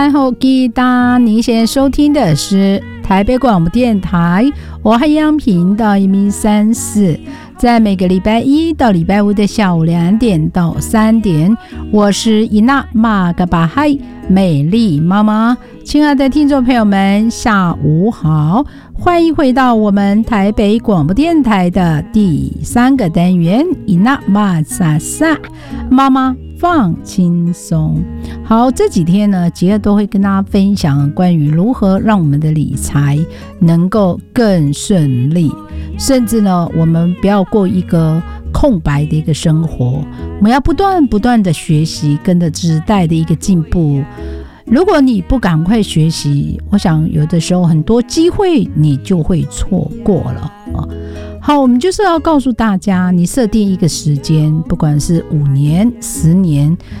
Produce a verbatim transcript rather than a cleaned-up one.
然后记得您现在收听的是台北广播电台我海洋频道一零三四，在每个礼拜一到礼拜五的下午两点到三点，我是伊娜玛嘎巴嗨美丽妈妈。亲爱的听众朋友们，下午好，欢迎回到我们台北广播电台的第三个单元伊娜玛萨萨妈妈放轻松。好，这几天呢，杰儿都会跟大家分享关于如何让我们的理财能够更顺利，甚至呢，我们不要过一个空白的一个生活，我们要不断不断的学习，跟着时代的一个进步。如果你不赶快学习，我想有的时候很多机会你就会错过了。好，我们就是要告诉大家，你设定一个时间，不管是五年、十年，